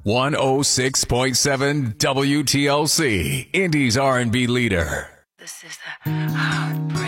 106.7 WTLC, Indy's R&B leader. This is the Heartbreak